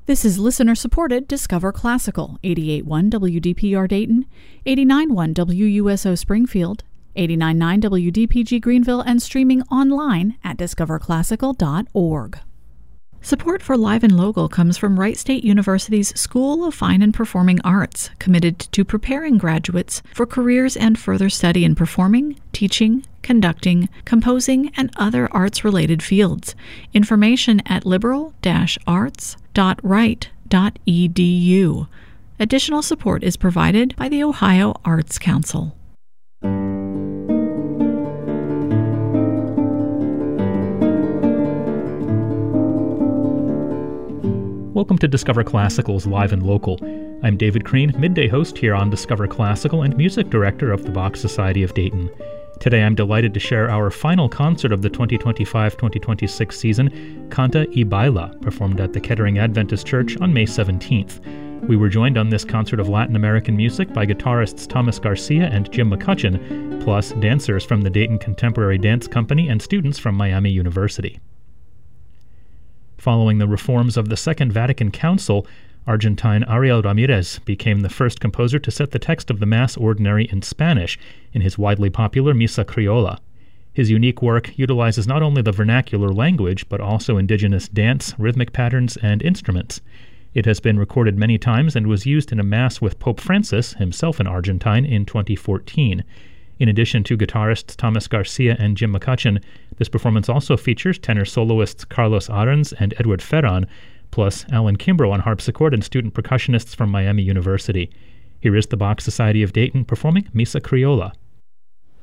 This is listener-supported Discover Classical, 88.1 WDPR Dayton, 89.1 WUSO Springfield, 89.9 WDPG Greenville, and streaming online at discoverclassical.org. Support for Live and Local comes from Wright State University's School of Fine and Performing Arts, committed to preparing graduates for careers and further study in performing, teaching, conducting, composing, and other arts-related fields. Information at liberal-arts.wright.edu. Additional support is provided by the Ohio Arts Council. Welcome to Discover Classical's Live and Local. I'm David Crean, midday host here on Discover Classical and music director of the Bach Society of Dayton. Today I'm delighted to share our final concert of the 2025-2026 season, Canta y Baila, performed at the Kettering Adventist Church on May 17th. We were joined on this concert of Latin American music by guitarists Thomas Garcia and Jim McCutcheon, plus dancers from the Dayton Contemporary Dance Company and students from Miami University. Following the reforms of the Second Vatican Council, Argentine Ariel Ramirez became the first composer to set the text of the Mass Ordinary in Spanish in his widely popular Misa Criolla. His unique work utilizes not only the vernacular language, but also indigenous dance, rhythmic patterns, and instruments. It has been recorded many times and was used in a Mass with Pope Francis, himself an Argentine, in 2014. In addition to guitarists Thomas Garcia and Jim McCutcheon, this performance also features tenor soloists Carlos Arens and Edward Ferran, plus Alan Kimbrough on harpsichord and student percussionists from Miami University. Here is the Bach Society of Dayton performing Misa Criolla.